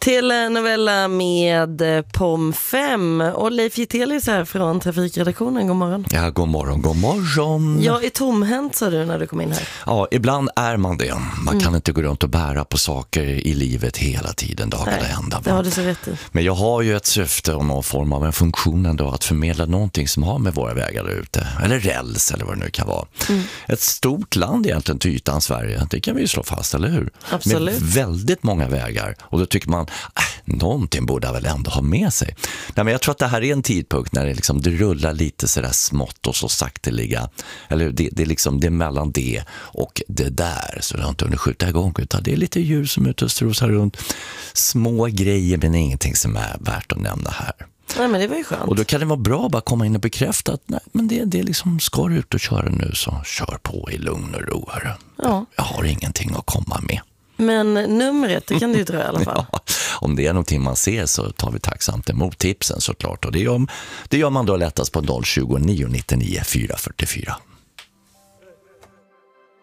Telenovella med POM 5 och Leif Gitelius här från Trafikredaktionen. God morgon. Ja, god morgon, god morgon. Jag är tomhänt, sa du när du kom in här. Ja, ibland är man det. Man kan inte gå runt och bära på saker i livet hela tiden, dagarna ända. Det har du så rätt i. Men jag har ju ett syfte och någon form av en funktion ändå att förmedla någonting som har med våra vägar ute. Eller räls eller vad det nu kan vara. Ett stort land egentligen till ytan Sverige. Det kan vi ju slå fast, eller hur? Absolut. Med väldigt många vägar. Och då tycker man, någonting borde jag väl ändå ha med sig. Nej, men jag tror att det här är en tidpunkt när det rullar lite sådär smått och så sakteliga. Eller det är liksom det mellan det och det där. Så det har inte hunnit skjuta igång, utan det är lite djur som är ute och strosar runt. Små grejer, men ingenting som är värt att nämna här. Nej, men det var ju skönt. Och då kan det vara bra att bara komma in och bekräfta att nej, men det är liksom, ska du ut och köra nu så kör på i lugn och ro här. Ja. Jag har ingenting att komma med. Men numret, det kan du ju dra i alla fall. Ja, om det är någonting man ser så tar vi tacksamt emot tipsen såklart. Och det gör man då lättast på 020 999 444.